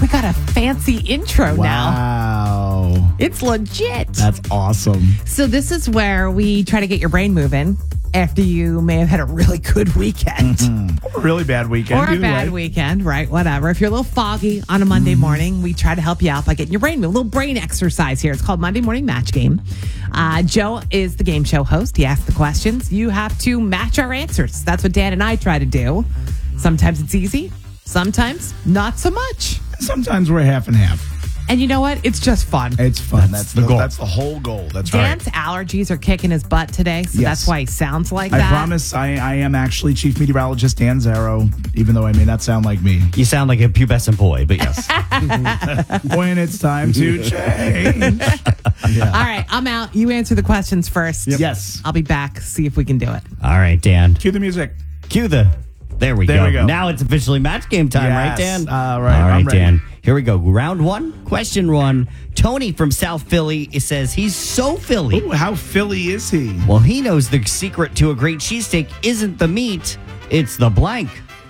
We got a fancy intro now. Wow. It's legit. That's awesome. So this is where we try to get your brain moving after you may have had a really good weekend. A really bad weekend. Or a bad weekend, right? Whatever. If you're a little foggy on a Monday morning, we try to help you out by getting your brain moving. A little brain exercise here. It's called Monday Morning Match Game. Joe is the game show host. He asks the questions. You have to match our answers. That's what Dan and I try to do. Sometimes it's easy. Sometimes not so much. Sometimes we're half and half. And you know what? It's just fun. It's fun. That's the goal. That's the whole goal. That's Dan's right. allergies are kicking his butt today, so Yes. that's why he sounds like I that. promise I am actually Chief Meteorologist Dan Zaro, even though I may not sound like me. You sound like a pubescent boy, but yes. When it's time to change. All right, I'm out. You answer the questions first. Yes. I'll be back, see if we can do it. All right, Dan. Cue the music. Cue the... There we There we go. Now it's officially match game time, right, Yes. Dan? Right, All right, I'm ready. Dan. Here we go. Round one, question one. Tony from South Philly says he's so Philly. Ooh, how Philly is he? Well, he knows the secret to a great cheesesteak isn't the meat, it's the blank.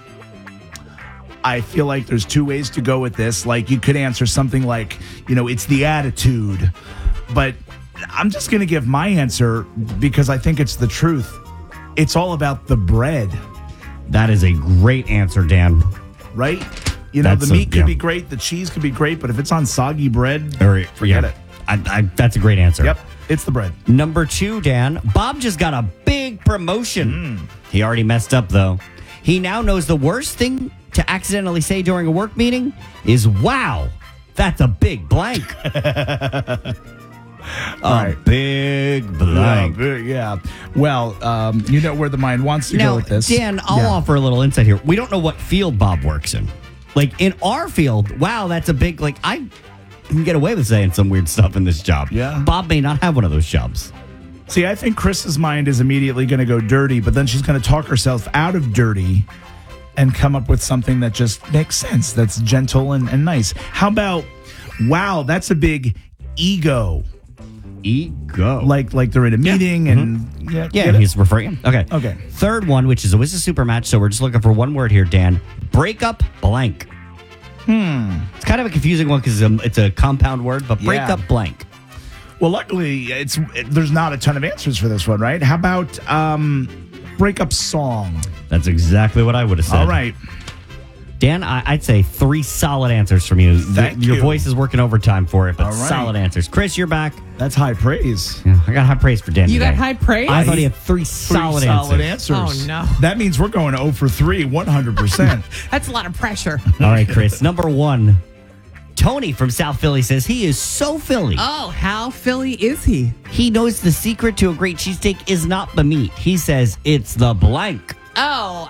I feel like there's two ways to go with this. Like, you could answer something like, it's the attitude. But I'm just going to give my answer because I think it's the truth. It's all about the bread, That is a great answer, Dan. right? That's the meat could yeah. be great, the cheese could be great, but if it's on soggy bread, Or, forget it. That's a great answer. Yep, it's the bread. Number two, Dan. Bob just got a big promotion. He already messed up, though. He now knows the worst thing to accidentally say during a work meeting is, wow, that's a big blank. Right. Big blank. Yeah. Well, you know where the mind wants to go Now, with this. Dan, I'll offer a little insight here. We don't know what field Bob works in. Like, in our field, wow, that's a big, I can get away with saying some weird stuff in this job. Yeah. Bob may not have one of those jobs. See, I think Chris's mind is immediately going to go dirty, but then she's going to talk herself out of dirty and come up with something that just makes sense, that's gentle and nice. How about, wow, that's a big ego. Ego. Like they're in a meeting and Yeah, get it? he's referring. Okay. Okay. Third one, which is always a super match, so we're just looking for one word here, Dan. Breakup blank. It's kind of a confusing one because it's a compound word, but breakup blank. Well, luckily, there's not a ton of answers for this one, right? How about breakup song? That's exactly what I would have said. All right. Dan, I'd say 3 solid answers from you. Thank Your you. voice is working overtime for it, but All right. solid answers. Chris, you're back. That's high praise. Yeah, I got high praise for Dan You today. got high praise? I thought he had 3 solid answers. answers. Oh, no. That means we're going 0 for 3, 100%. That's a lot of pressure. All right, Chris. Number 1. Tony from South Philly says he is so Philly. Oh, how Philly is he? He knows the secret to a great cheesesteak is not the meat. He says it's the blank. Oh,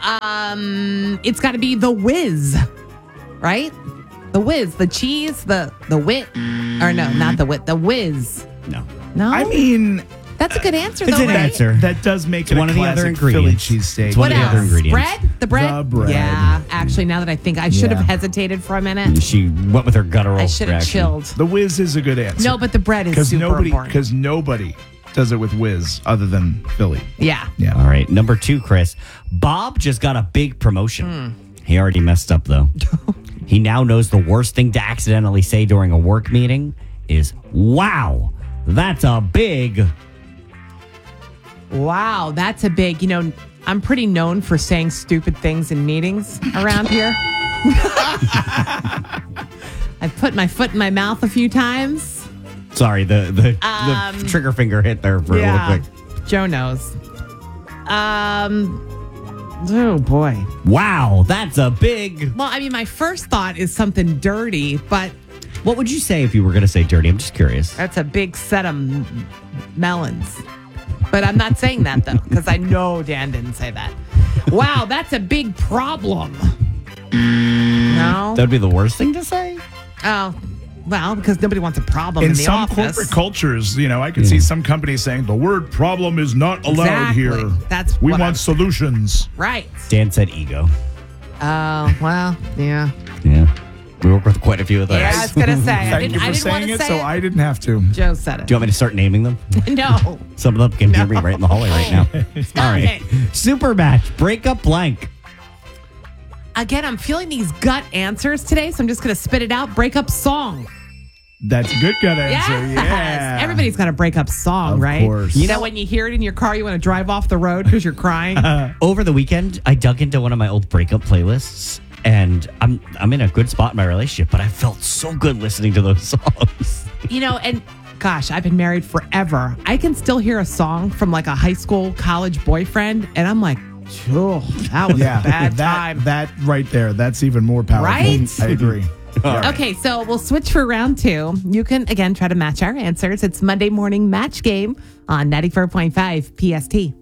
it's got to be the whiz, right? The whiz, the cheese, the wit. Or no, not the wit, the whiz. No. No? I mean, That's a good answer, It's though, an right? answer. that does make it one a of the other classic Philly ingredients. cheesesteak. It's one What of the other else? ingredients. Bread? The bread? The bread. Yeah, actually, now that I think, I should have Yeah. hesitated for a minute. She went with her guttural I should have reaction. chilled. The whiz is a good answer. No, but the bread is because super important. Because nobody does it with whiz other than Philly. Yeah. Yeah. All right, number 2, Chris. Bob just got a big promotion. He already messed up, though. He now knows the worst thing to accidentally say during a work meeting is, wow, that's a big... Wow, that's a big, I'm pretty known for saying stupid things in meetings around here. I've put my foot in my mouth a few times. Sorry, the trigger finger hit there for a little quick. Joe knows. Oh boy. Wow, that's a big... Well, I mean, my first thought is something dirty, but What would you say if you were going to say dirty? I'm just curious. that's a big set of melons. But I'm not saying that, though, because I know Dan didn't say that. Wow, that's a big problem. No? That would be the worst thing to say? Oh, well, because nobody wants a problem in In the some office. corporate cultures, I could see some companies saying the word problem is not allowed Exactly. here. That's we what want I'm- solutions. Right. Dan said ego. Oh, well, yeah. Yeah. We work with quite a few of those. Yeah, I was going to say. I Thank didn't, you for I didn't want saying to it, say so it. I didn't have to. Joe said it. Do you want me to start naming them? No. Some of them can hear me right in the hallway right now. Stop it. Super match. Breakup blank. again, I'm feeling these gut answers today, so I'm just going to spit it out. Breakup song. That's a good gut answer. Yes. Yeah. Everybody's got a breakup song, Of right? course. You know, when you hear it in your car, you want to drive off the road because you're crying. Over the weekend, I dug into one of my old breakup playlists, and I'm in a good spot in my relationship, but I felt so good listening to those songs. You know, and gosh, I've been married forever. I can still hear a song from like a high school, college boyfriend, and I'm like, oh, that was a bad time. That right there, that's even more powerful. Right? I agree. Yeah. Okay, so we'll switch for round 2. You can, again, try to match our answers. It's Monday Morning Match Game on 94.5 PST.